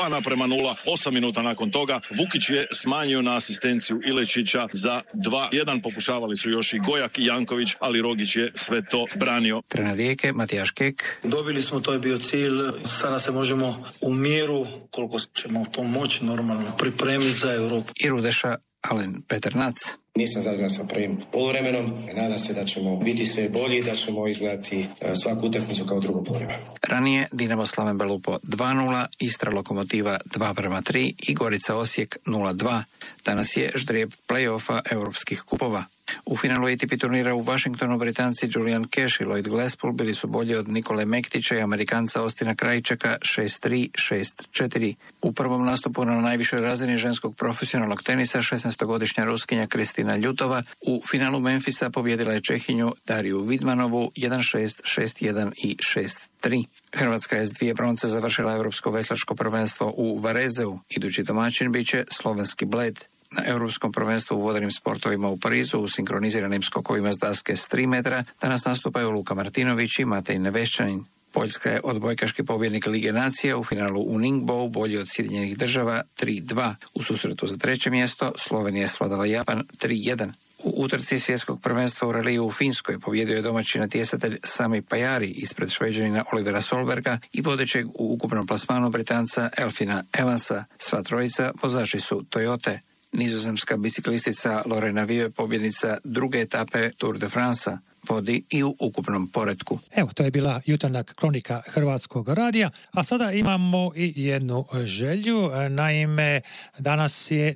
2:0. 8 minuta nakon toga Vukić je smanjio na asistenciju Ilečića za 2:1. Pokušavali su još i Gojak i Janković, ali Rogić je sve to branio. Trener Rijeke Matijaš Kek. Dobili smo, to je bio cilj. Sada se možemo u miru, koliko ćemo to moći normalno, pripremiti za Europu. I Rudeša Alen Peternac. Nisam zadovoljan sa prvim poluvremenom. Nadam se da ćemo biti sve bolji i da ćemo izgledati svaku utakmicu kao drugo poluvreme. Ranije Dinamo Slaven Belupo 2:0, Istra Lokomotiva 2:3 i Gorica Osijek 0:2. Danas je ždrijeb play-offa europskih kupova. U finalu ATP turnira u Washingtonu Britanci Julian Cash i Lloyd Glasspool bili su bolji od Nikole Mektića i Amerikanca Ostina Krajčeka 6:3, 6:4. U prvom nastupu na najvišoj razini ženskog profesionalnog tenisa 16-godišnja Ruskinja Kristina Ljutova u finalu Memfisa pobijedila je Čehinju Dariju Vidmanovu 1:6, 6:1 i 6:3. Hrvatska je s 2 bronce završila Europsko veslačko prvenstvo u Varezeu. Idući domaćin bit će slovenski Bled. Na Europskom prvenstvu u vodenim sportovima u Parizu u sinkroniziranim skokovima s daske s 3 metra danas nastupaju Luka Martinović i Matej Nevešćanin. Poljska je odbojkaški pobjednik Lige nacija u finalu u Ningbo bolji od Sjedinjenih država 3:2. U susretu za 3. mjesto Slovenija je svladala Japan 3:1. U utrci svjetskog prvenstva u reliju u Finskoj pobjedio je domaći natjecatelj Sami Pajari ispred Šveđanina Olivera Solberga i vodećeg u ukupnom plasmanu Britanca Elfina Evansa. Sva trojica vozači su Toyote. Nizozemska biciklistica Lorena Vive pobjednica druge etape Tour de France vodi i u ukupnom poretku. Evo, to je bila jutarnja kronika Hrvatskog radija, a sada imamo i jednu želju. Naime, danas je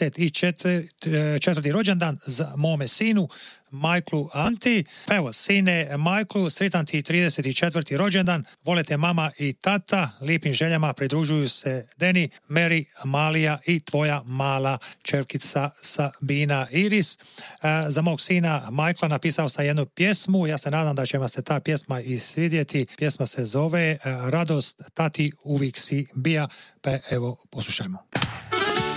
34. rođendan za mome sinu Majklu Anti. Evo, sine Majklu, sretan ti 34. rođendan. Volite mama i tata. Lijepim željama pridružuju se Deni, Mary, Malija i tvoja mala čerkica Sabina Iris. Za mog sina Majkla napisao sam jednu pjesmu. Ja se nadam da će vam se ta pjesma i svidjeti. Pjesma se zove Radost tati uvijek si bija. Pa evo, poslušajmo.